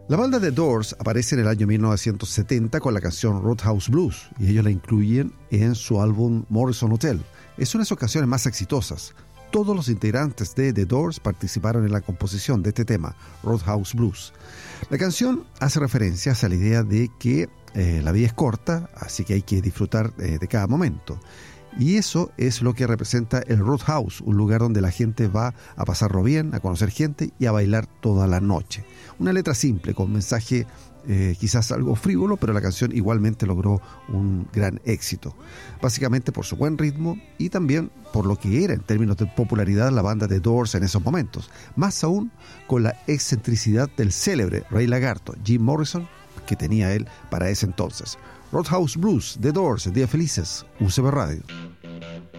La banda The Doors aparece en el año 1970 con la canción Roadhouse Blues y ellos la incluyen en su álbum Morrison Hotel. Es una de sus canciones más exitosas. Todos los integrantes de The Doors participaron en la composición de este tema, Roadhouse Blues. La canción hace referencia a la idea de que la vida es corta, así que hay que disfrutar de cada momento. Y eso es lo que representa el Roadhouse, un lugar donde la gente va a pasarlo bien, a conocer gente y a bailar toda la noche. Una letra simple, con mensaje quizás algo frívolo, pero la canción igualmente logró un gran éxito. Básicamente por su buen ritmo y también por lo que era en términos de popularidad la banda The Doors en esos momentos. Más aún con la excentricidad del célebre Rey Lagarto, Jim Morrison, que tenía él para ese entonces. Roadhouse Blues, The Doors, Días Felices, UCB Radio.